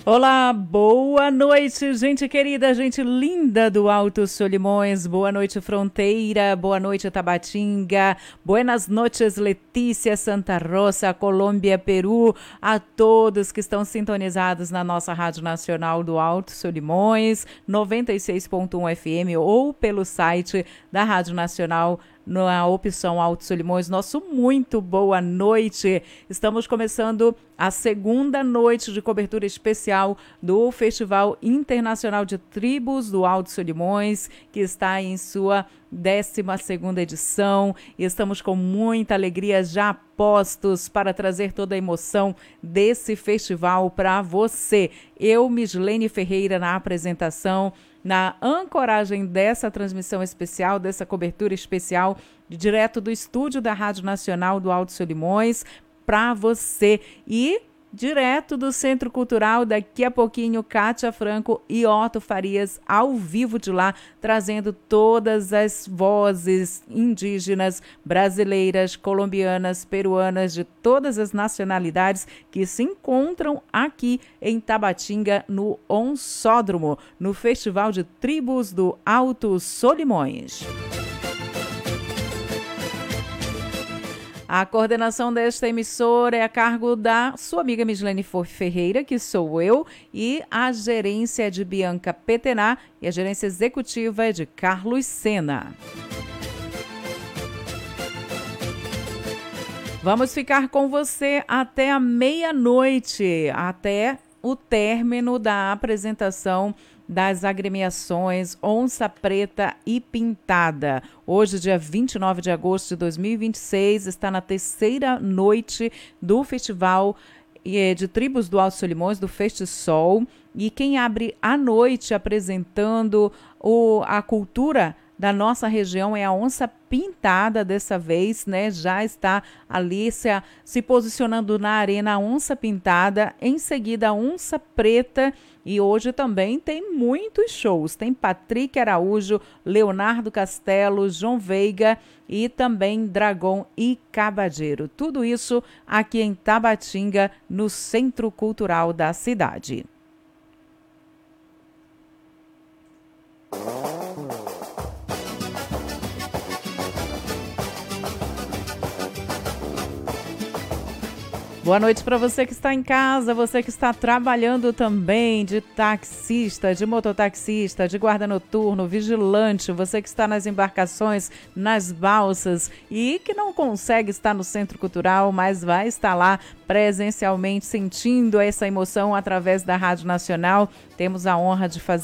Olá, boa noite, gente querida, gente linda do Alto Solimões, boa noite Fronteira, boa noite Tabatinga, buenas noches Letícia, Santa Rosa, Colômbia, Peru, a todos que estão sintonizados na nossa Rádio Nacional do Alto Solimões, 96.1 FM ou pelo site da Rádio Nacional na opção Alto Solimões. Nosso muito boa noite. Estamos começando a segunda noite de cobertura especial do Festival Internacional de Tribos do Alto Solimões, que está em sua 12ª edição, e estamos com muita alegria já postos para trazer toda a emoção desse festival para você. Eu, Mislene Ferreira, na apresentação, na ancoragem dessa transmissão especial, dessa cobertura especial, direto do estúdio da Rádio Nacional do Alto Solimões, para você. E direto do Centro Cultural, daqui a pouquinho, Kátia Franco e Otto Farias, ao vivo de lá, trazendo todas as vozes indígenas, brasileiras, colombianas, peruanas, de todas as nacionalidades que se encontram aqui em Tabatinga, no Onsódromo, no Festival de Tribos do Alto Solimões. A coordenação desta emissora é a cargo da sua amiga Mislene Ferreira, que sou eu, e a gerência é de Bianca Petená e a gerência executiva é de Carlos Sena. Vamos ficar com você até a meia-noite, até o término da apresentação das agremiações Onça Preta e Pintada. Hoje, dia 29 de agosto de 2026, está na terceira noite do Festival de Tribos do Alto Solimões, do FestiSol. E quem abre a noite apresentando a cultura da nossa região é a Onça Pintada dessa vez, né? Já está ali se posicionando na arena a Onça Pintada, em seguida a Onça Preta, e hoje também tem muitos shows. Tem Patrick Araújo, Leonardo Castelo, João Veiga e também Dragão e Cabadeiro. Tudo isso aqui em Tabatinga, no Centro Cultural da cidade. Boa noite para você que está em casa, você que está trabalhando também, de taxista, de mototaxista, de guarda noturno, vigilante, você que está nas embarcações, nas balsas e que não consegue estar no Centro Cultural, mas vai estar lá presencialmente sentindo essa emoção através da Rádio Nacional. Temos a honra de fazer